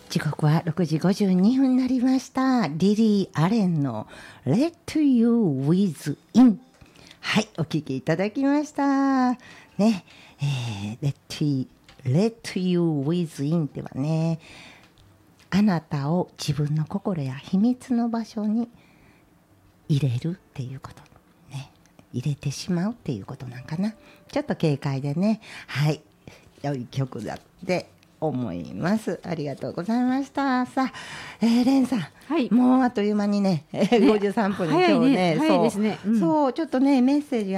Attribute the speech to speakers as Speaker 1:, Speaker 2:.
Speaker 1: 時刻は6時52分になりました。リリー・アレンの Let You Within。 はい、お聞きいただきましたね。Let You Within ではね、あなたを自分の心や秘密の場所に入れるっていうことね、入れてしまうっていうことなんかな。ちょっと軽快でね、はい、良い曲だって思います。ありがとうございました。さあ、レンさん、
Speaker 2: はい、
Speaker 1: もうあっという間にね、53分に今日ね、
Speaker 2: 早いですね、
Speaker 1: そうちょっとねメッセージ